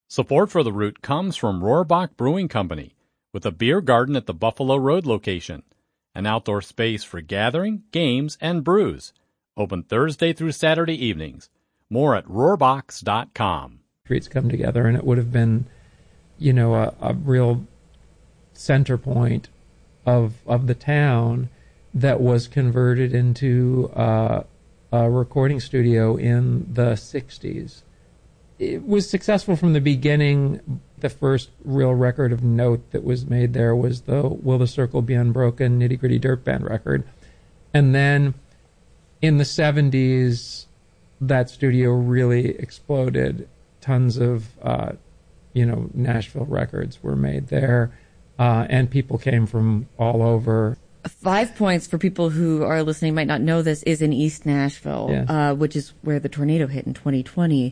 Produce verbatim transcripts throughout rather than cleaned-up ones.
Support for The Root comes from Rohrbach Brewing Company, with a beer garden at the Buffalo Road location, an outdoor space for gathering, games, and brews. Open Thursday through Saturday evenings. More at rohrbachs dot com. Streets come together, and it would have been, you know, a, a real center point of of the town that was converted into uh, a recording studio in the sixties. It was successful from the beginning. The first real record of note that was made there was the Will the Circle Be Unbroken Nitty Gritty Dirt Band record. And then in the seventies, that studio really exploded. Tons of, uh, you know, Nashville records were made there, uh, and people came from all over. Five Points, for people who are listening might not know this, is in East Nashville, yeah. uh, which is where the tornado hit in twenty twenty.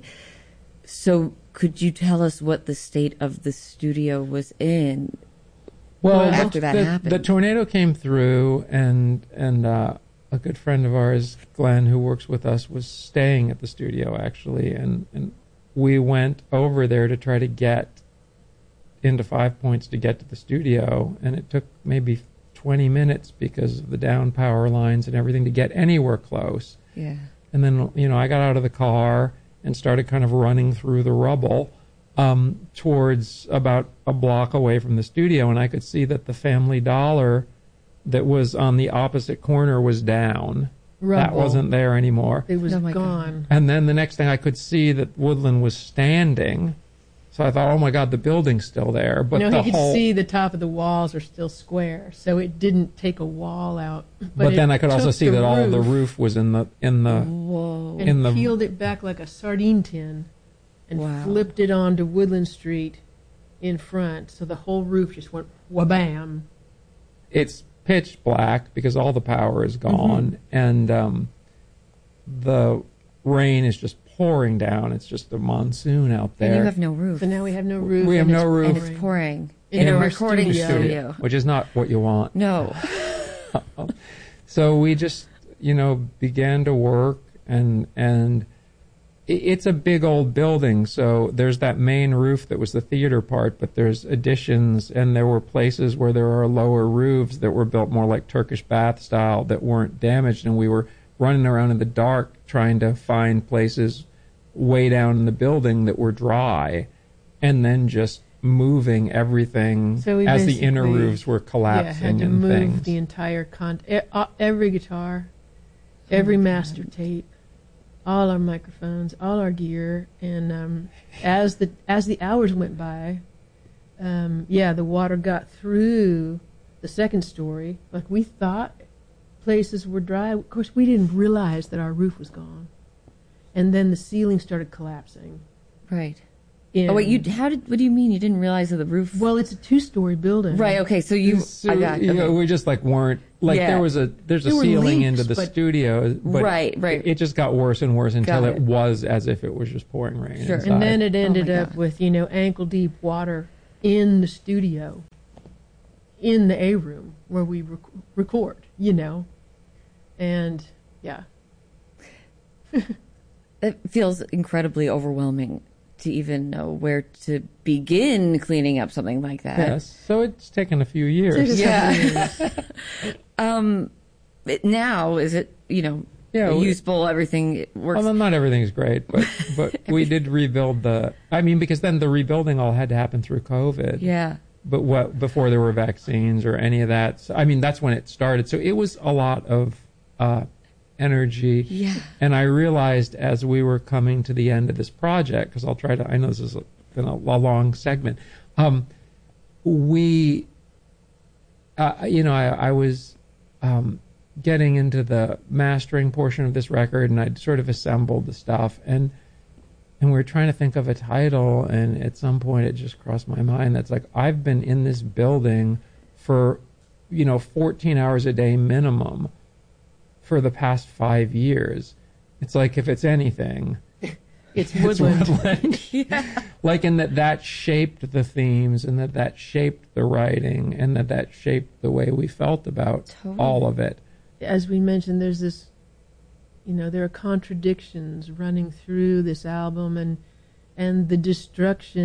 So could you tell us what the state of the studio was in well, after that the, happened? The tornado came through, and and uh, a good friend of ours, Glenn, who works with us, was staying at the studio, actually, and, and we went over there to try to get into Five Points to get to the studio, and it took maybe twenty minutes because of the down power lines and everything to get anywhere close. Yeah. And then, you know, I got out of the car and started kind of running through the rubble um, towards about a block away from the studio, and I could see that the Family Dollar that was on the opposite corner was down. Rubble. That wasn't there anymore. It was Oh my gone. God. And then the next thing I could see that Woodland was standing. So I thought, oh my God, the building's still there. But no, the he could whole, see the top of the walls are still square, so it didn't take a wall out. But, But, then it I could also took see the that all the roof roof was in the in the Whoa. and in the peeled it back like a sardine tin, and Wow. flipped it onto Woodland Street in front. So the whole roof just went wabam. it's pitch black because all the power is gone, Mm-hmm. and um, the rain is just pouring down. It's just a monsoon out there. And you have no roof. So now we have no roof. We have and no it's roof. and it's pouring In in, a our recording studio. studio. which is not what you want. No. So we just, you know, began to work, and and i- it's a big old building. So there's that main roof that was the theater part, but there's additions, and there were places where there are lower roofs that were built more like Turkish bath style that weren't damaged, and we were running around in the dark trying to find places way down in the building that were dry, and then just moving everything So we as the inner basically, roofs were Yeah, collapsing had to and move things. the entire con. e- uh, Every guitar, every master tape, all our microphones, all our gear, and um, as the as the hours went by, um, yeah, the water got through the second story. Like we thought, places were dry. Of course, we didn't realize that our roof was gone, and then the ceiling started collapsing. Right. In, Oh, wait, you, how did, what do you mean you didn't realize that the roof? Well, it's a two-story building. Right, okay, so you, So, I got, you okay. know, we just like weren't like Yeah. there was a there's a There were ceiling leaks, into the but- studio, but Right, right. It, it just got worse and worse until Got it. it. was as if it was just pouring rain. Sure. inside. And then it ended my up God. with, you know, ankle-deep water in the studio, in the A room where we rec- record, you know. And, yeah. It feels incredibly overwhelming to even know where to begin cleaning up something like that. yes, so it's taken a few years. Took us Yeah. several years. Um, it- now, is it, you know, Yeah, we- useful, everything works? Well, not everything's great, but but we did rebuild the. I mean, because then the rebuilding all had to happen through COVID. yeah. But what before there were vaccines or any of that? So, I mean, that's when it started. So it was a lot of uh, energy. Yeah. And I realized as we were coming to the end of this project, because I'll try to. I know this has been a, a long segment. Um, we, uh, you know, I, I was um, getting into the mastering portion of this record, and I'd sort of assembled the stuff, and. And we were trying to think of a title, and at some point it just crossed my mind that's like, I've been in this building for, you know, fourteen hours a day minimum for the past five years. It's like, if it's anything, It's it's woodland. Woodland. Yeah. Like, in that that shaped the themes, and that that shaped the writing, and that that shaped the way we felt about Totally. all of it. As we mentioned, there's this, you know, there are contradictions running through this album, and and the destruction